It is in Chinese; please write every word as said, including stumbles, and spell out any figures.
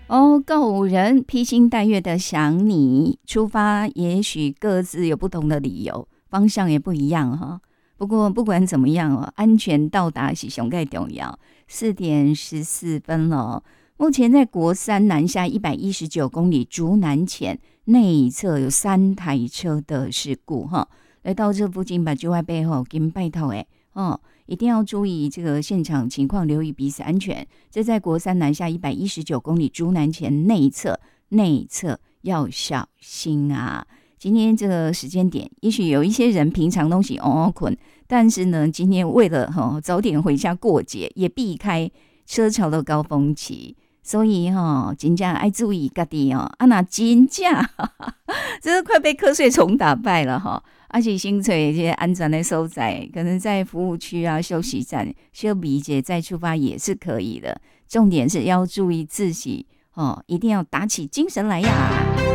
哦，告五人披星戴月的想你，出发也许各自有不同的理由，方向也不一样哈。不过不管怎么样哦，安全到达是上盖重要。四点十四分了，目前在国三南下一百一十九公里竹南前内侧有三台车的事故哈。来到这附近把就外背后跟拜托哎哦。一定要注意这个现场情况，留意彼此安全。这在国三南下一百一十九公里竹南前内侧，内侧要小心啊！今天这个时间点，也许有一些人平常东西哦哦困，但是呢，今天为了、哦、早点回家过节，也避开车潮的高峰期。所以哈、哦，真正爱注意自己哦，啊那真正，真是快被瞌睡虫打败了哈、哦！而且新翠一些安全的所在，可能在服务区啊、休息站、休比节再出发也是可以的。重点是要注意自己哦，一定要打起精神来呀！